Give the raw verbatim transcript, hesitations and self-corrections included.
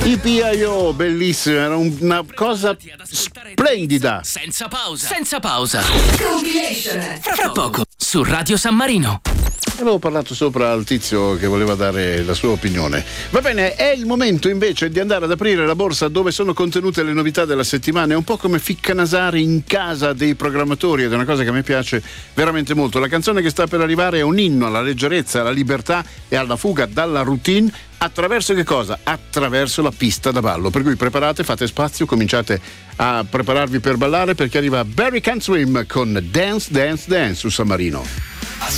I P I O, bellissimo, era una cosa splendida. Senza pausa. Senza pausa. Fra poco su Radio San Marino. Avevo parlato sopra al tizio che voleva dare la sua opinione. Va bene, è il momento invece di andare ad aprire la borsa dove sono contenute le novità della settimana. È un po' come ficcanasare in casa dei programmatori ed è una cosa che a me piace veramente molto. La canzone che sta per arrivare è un inno alla leggerezza, alla libertà e alla fuga dalla routine. Attraverso che cosa? Attraverso la pista da ballo. Per cui preparate, fate spazio, cominciate a prepararvi per ballare perché arriva Barry Can't Swim con Dance Dance Dance su San Marino.